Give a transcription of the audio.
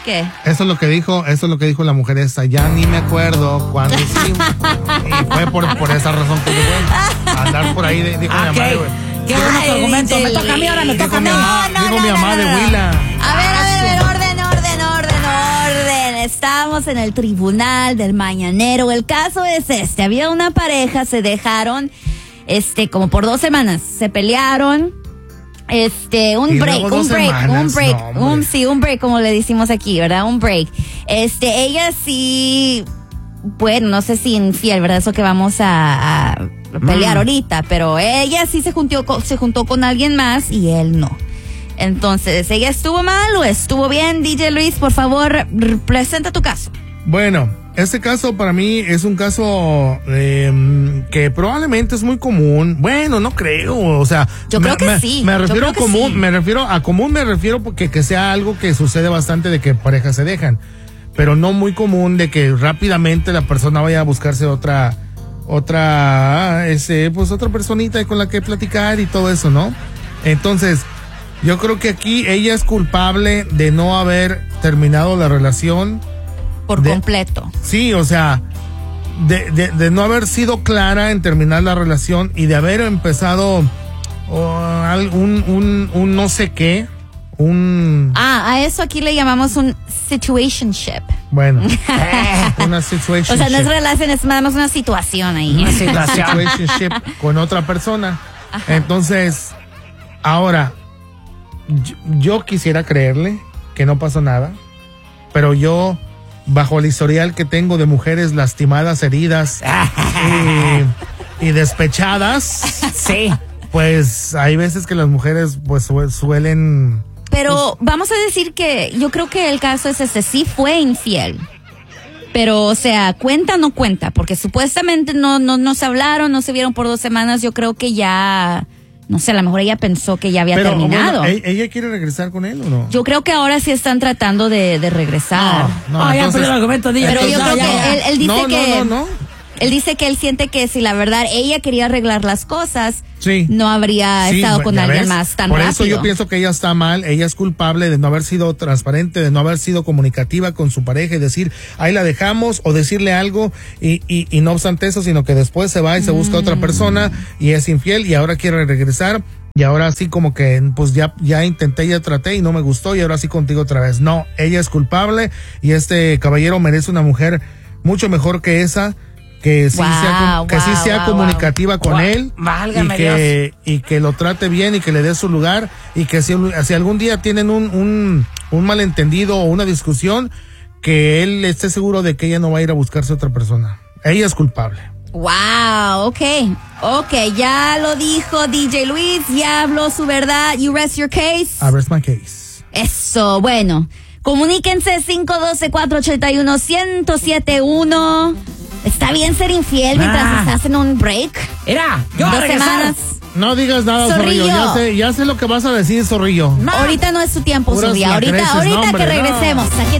¿Qué? Eso es lo que dijo la mujer esa. Ya ni me acuerdo cuándo hicimos. Y fue por esa razón que fue andar por ahí, dijo mi mamá de Huila. Qué bueno tu argumento. Me toca a mí, ahora me toca a mí. Dijo mi mamá de Huila. A ver, orden. Estamos en el tribunal del mañanero. El caso es este. Había una pareja, se dejaron, como por 2 semanas. Se pelearon. Un break, como le decimos aquí, ¿verdad? Un break. Ella sí, bueno, no sé si infiel, ¿verdad? Eso que vamos a pelear ahorita, pero ella sí se juntó con alguien más y él no. Entonces, ¿ella estuvo mal o estuvo bien? DJ Luis, por favor, presenta tu caso. Bueno, este caso para mí es un caso que probablemente es muy común. Bueno, no creo, o sea, yo creo que sí. Me refiero a común, me refiero porque que sea algo que sucede bastante de que parejas se dejan, pero no muy común de que rápidamente la persona vaya a buscarse otra personita con la que platicar y todo eso, ¿no? Entonces, yo creo que aquí ella es culpable de no haber terminado la relación por completo. Sí, o sea, de no haber sido clara en terminar la relación y de haber empezado un no sé qué, a eso aquí le llamamos un situationship. Bueno, una situationship. O sea, no es relación, es nada más una situación ahí. Una situationship con otra persona. Ajá. Entonces, ahora, yo quisiera creerle que no pasó nada, pero yo, bajo el historial que tengo de mujeres lastimadas, heridas y despechadas, sí, pues hay veces que las mujeres pues suelen. Pero vamos a decir que yo creo que el caso es sí fue infiel. Pero, o sea, ¿cuenta o no cuenta? Porque supuestamente no se hablaron, no se vieron por 2 semanas. Yo creo que ya, no sé, a lo mejor ella pensó que ya había terminado. Bueno, ¿ella quiere regresar con él o no? Yo creo que ahora sí están tratando de regresar. Ya perdió el argumento. Pero yo creo que él dice que... No. Él dice que él siente que si la verdad ella quería arreglar las cosas, sí, no habría estado con alguien más tan rápido. Por eso yo pienso que ella está mal, ella es culpable de no haber sido transparente, de no haber sido comunicativa con su pareja y decir, ahí la dejamos, o decirle algo y no obstante eso, sino que después se va y se busca otra persona y es infiel y ahora quiere regresar y ahora sí como que pues ya intenté, ya traté y no me gustó y ahora sí contigo otra vez. No, ella es culpable y este caballero merece una mujer mucho mejor que esa, que sí sea comunicativa con él y que lo trate bien y que le dé su lugar y que si algún día tienen un malentendido o una discusión, que él esté seguro de que ella no va a ir a buscarse a otra persona. Ella es culpable. Wow, okay, ya lo dijo DJ Luis, ya habló su verdad. You rest your case. I rest my case. Eso, bueno. Comuníquense 512-481-1071. ¿Está bien ser infiel mientras estás en un break? Mira, yo 2 semanas. No digas nada, Zorrillo. Ya sé lo que vas a decir, Zorrillo. Ahorita no es su tiempo, Zorrillo. Ahorita nombre, que regresemos. Aquí